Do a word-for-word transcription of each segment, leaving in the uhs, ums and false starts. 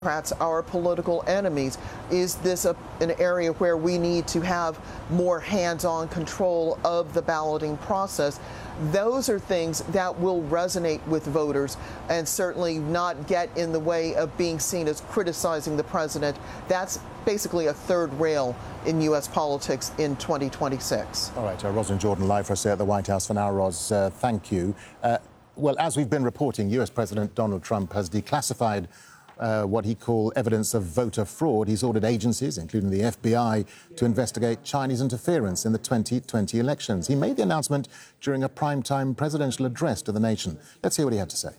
Democrats, our political enemies. Is this a, an area where we need to have more hands-on control of the balloting process? Those are things that will resonate with voters and certainly not get in the way of being seen as criticizing the president. That's basically a third rail in U S politics in twenty twenty-six. All right, uh, Rosalind Jordan live for us here at the White House for now. Ros, uh, thank you. Uh, well, as we've been reporting, U S President Donald Trump has declassified Uh, what he called evidence of voter fraud. He's ordered agencies, including the F B I, to investigate Chinese interference in the twenty twenty elections. He made the announcement during a primetime presidential address to the nation. Let's hear what he had to say.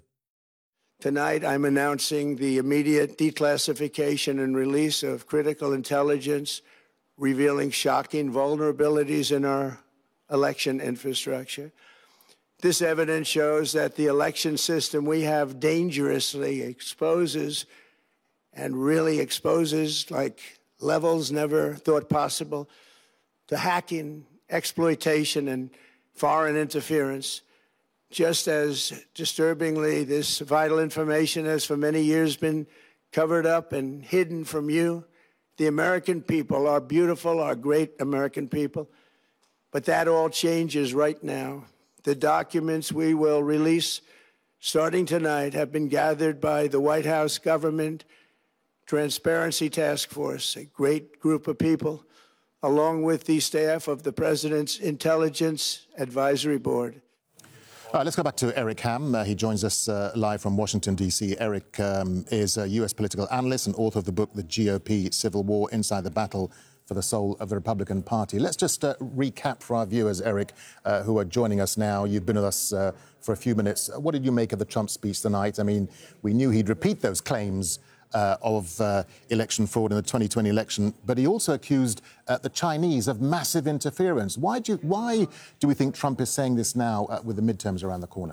Tonight, I'm announcing the immediate declassification and release of critical intelligence revealing shocking vulnerabilities in our election infrastructure. This evidence shows that the election system we have dangerously exposes and really exposes like levels never thought possible to hacking, exploitation, and foreign interference. Just as disturbingly, this vital information has for many years been covered up and hidden from you, the American people, our beautiful, our great American people. But that all changes right now. The documents we will release starting tonight have been gathered by the White House Government Transparency Task Force, a great group of people, along with the staff of the President's Intelligence Advisory Board. Uh, let's go back to Eric Ham. Uh, he joins us uh, live from Washington, D C Eric um, is a U S political analyst and author of the book The G O P Civil War Inside the Battle for the Soul of the Republican Party. Let's just uh, recap for our viewers, Eric, uh, who are joining us now. You've been with us uh, for a few minutes. What did you make of the Trump speech tonight? I mean, we knew he'd repeat those claims uh, of uh, election fraud in the twenty twenty election, but he also accused uh, the Chinese of massive interference. Why do, you, why do we think Trump is saying this now uh, with the midterms around the corner?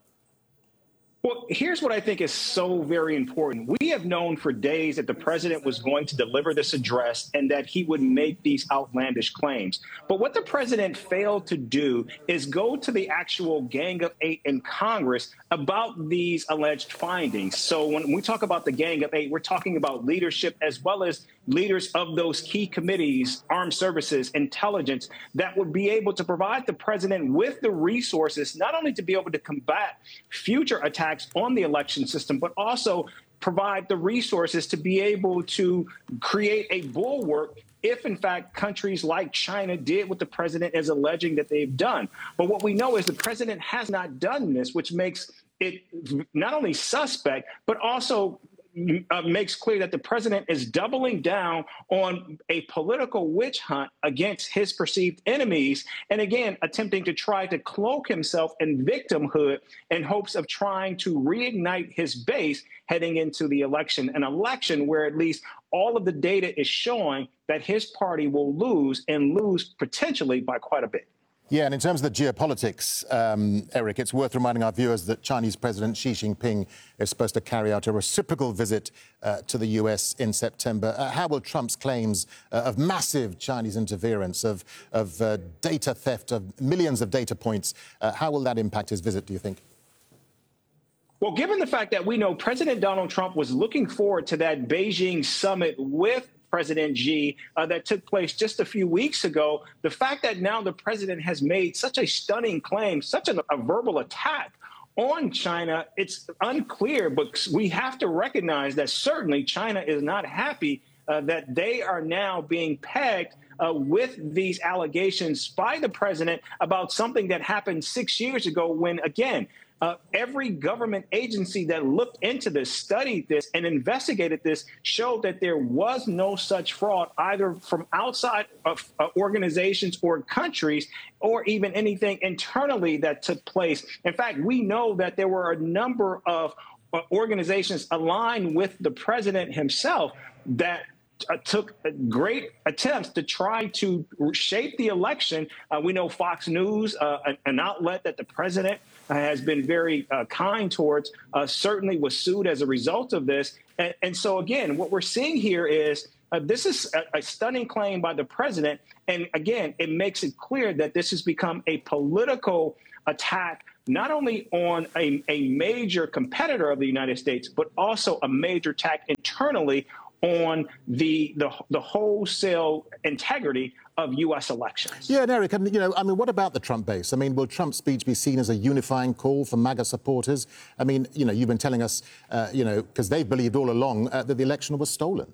Well, here's what I think is so very important. We have known for days that the president was going to deliver this address and that he would make these outlandish claims. But what the president failed to do is go to the actual Gang of Eight in Congress about these alleged findings. So when we talk about the Gang of Eight, we're talking about leadership as well as leaders of those key committees, armed services, intelligence, that would be able to provide the president with the resources, not only to be able to combat future attacks on the election system, but also provide the resources to be able to create a bulwark if, in fact, countries like China did what the president is alleging that they've done. But what we know is the president has not done this, which makes it not only suspect, but also Uh, makes clear that the president is doubling down on a political witch hunt against his perceived enemies, and again, attempting to try to cloak himself in victimhood in hopes of trying to reignite his base heading into the election, an election where at least all of the data is showing that his party will lose and lose potentially by quite a bit. Yeah, and in terms of the geopolitics, um, Eric, it's worth reminding our viewers that Chinese President Xi Jinping is supposed to carry out a reciprocal visit uh, to the U S in September. Uh, how will Trump's claims uh, of massive Chinese interference, of, of uh, data theft, of millions of data points, uh, how will that impact his visit, do you think? Well, given the fact that we know President Donald Trump was looking forward to that Beijing summit with President Xi uh, that took place just a few weeks ago, the fact that now the president has made such a stunning claim, such an, a verbal attack on China, it's unclear, but we have to recognize that certainly China is not happy uh, that they are now being pegged uh, with these allegations by the president about something that happened six years ago when, again, Uh, every government agency that looked into this, studied this, and investigated this showed that there was no such fraud, either from outside of uh, organizations or countries, or even anything internally that took place. In fact, we know that there were a number of uh, organizations aligned with the president himself that Uh, took great attempts to try to shape the election. Uh, we know Fox News, uh, an outlet that the president uh, has been very uh, kind towards, uh, certainly was sued as a result of this. And, and so, again, what we're seeing here is uh, this is a, a stunning claim by the president. And again, it makes it clear that this has become a political attack not only on a, a major competitor of the United States, but also a major attack internally on the, the, the wholesale integrity of U S elections. Yeah, and Eric, and, you know, I mean, what about the Trump base? I mean, will Trump's speech be seen as a unifying call for MAGA supporters? I mean, you know, you've been telling us, uh, you know, because they've believed all along uh, that the election was stolen.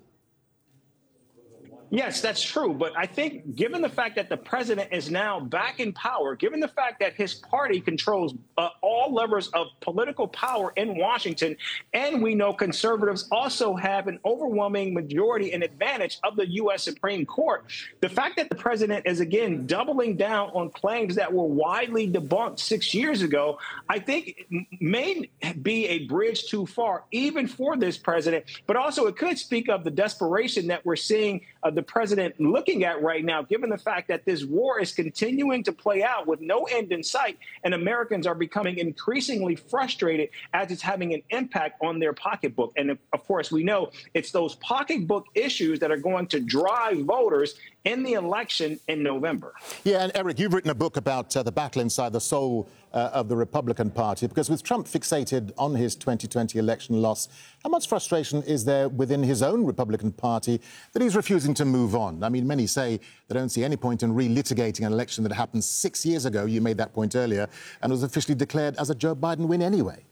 Yes, that's true. But I think given the fact that the president is now back in power, given the fact that his party controls uh, all levers of political power in Washington, and we know conservatives also have an overwhelming majority and advantage of the U S Supreme Court, the fact that the president is again doubling down on claims that were widely debunked six years ago, I think may be a bridge too far, even for this president. But also it could speak of the desperation that we're seeing uh, the president looking at right now, given the fact that this war is continuing to play out with no end in sight, and Americans are becoming increasingly frustrated as it's having an impact on their pocketbook. And of course, we know it's those pocketbook issues that are going to drive voters in the election in November. Yeah, and Eric, you've written a book about uh, the battle inside the soul uh, of the Republican Party, because with Trump fixated on his twenty twenty election loss, how much frustration is there within his own Republican Party that he's refusing to move on? I mean, many say they don't see any point in relitigating an election that happened six years ago, you made that point earlier, and was officially declared as a Joe Biden win anyway.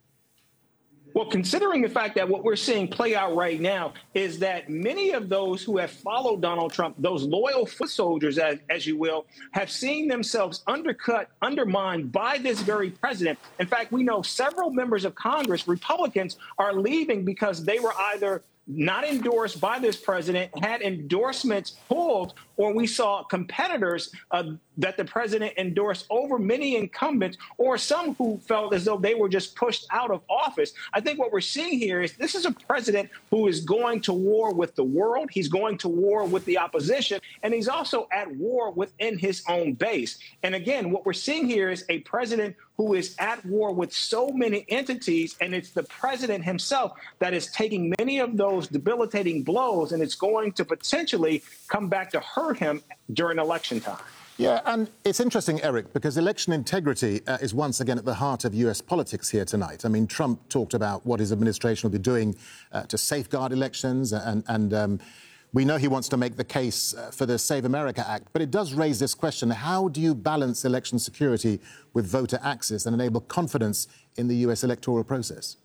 Well, considering the fact that what we're seeing play out right now is that many of those who have followed Donald Trump, those loyal foot soldiers, as, as you will, have seen themselves undercut, undermined by this very president. In fact, we know several members of Congress, Republicans, are leaving because they were either not endorsed by this president, had endorsements pulled, or we saw competitors uh, that the president endorsed over many incumbents, or some who felt as though they were just pushed out of office. I think what we're seeing here is this is a president who is going to war with the world. He's going to war with the opposition, and he's also at war within his own base. And again, what we're seeing here is a president who is at war with so many entities, and it's the president himself that is taking many of those debilitating blows, and it's going to potentially come back to hurt him during election time. Yeah, and it's interesting, Eric, because election integrity uh, is once again at the heart of U S politics here tonight. I mean, Trump talked about what his administration will be doing uh, to safeguard elections, and, and um, we know he wants to make the case uh, for the Save America Act, but it does raise this question: how do you balance election security with voter access and enable confidence in the U S electoral process?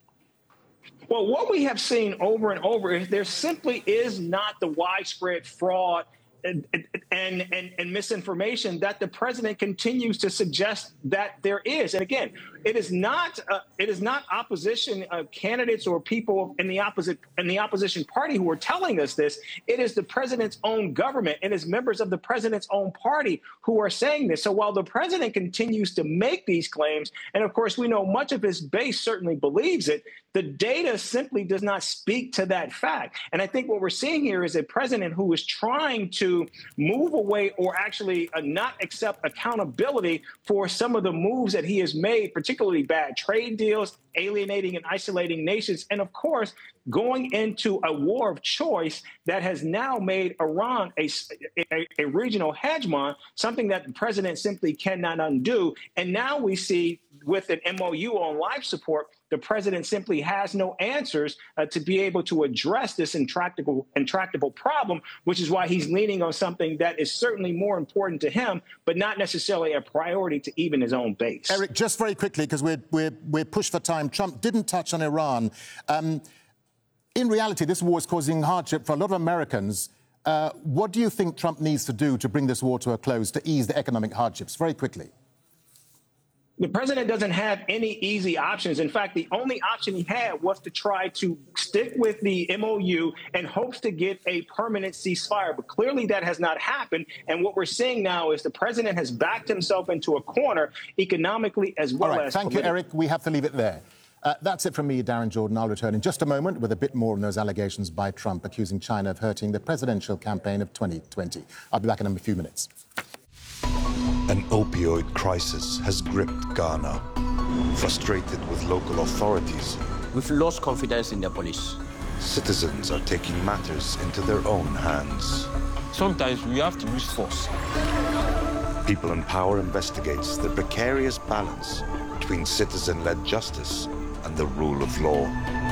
Well, what we have seen over and over is there simply is not the widespread fraud And, and, and, and misinformation that the president continues to suggest that there is. And again, it is not uh, it is not opposition uh, candidates or people in the opposite in the opposition party who are telling us this. It is the president's own government. It is members of the president's own party who are saying this. So while the president continues to make these claims, and of course we know much of his base certainly believes it, the data simply does not speak to that fact. And I think what we're seeing here is a president who is trying to move away or actually uh, not accept accountability for some of the moves that he has made, particularly bad trade deals, alienating and isolating nations, and of course, going into a war of choice that has now made Iran a, a, a regional hegemon, something that the president simply cannot undo. And now we see with an M O U on life support, the president simply has no answers uh, to be able to address this intractable, intractable problem, which is why he's leaning on something that is certainly more important to him, but not necessarily a priority to even his own base. Eric, just very quickly, because we're, we're, we're pushed for time. Trump didn't touch on Iran. Um, in reality, this war is causing hardship for a lot of Americans. Uh, what do you think Trump needs to do to bring this war to a close, to ease the economic hardships? Very quickly. The president doesn't have any easy options. In fact, the only option he had was to try to stick with the M O U and hopes to get a permanent ceasefire. But clearly that has not happened. And what we're seeing now is the president has backed himself into a corner economically as well All right, as thank politically. you, Eric. We have to leave it there. Uh, that's it from me, Darren Jordan. I'll return in just a moment with a bit more on those allegations by Trump accusing China of hurting the presidential campaign of twenty twenty. I'll be back in a few minutes. An opioid crisis has gripped Ghana. Frustrated with local authorities, we've lost confidence in the police. Citizens are taking matters into their own hands. Sometimes we have to use force. People in Power investigates the precarious balance between citizen-led justice and the rule of law.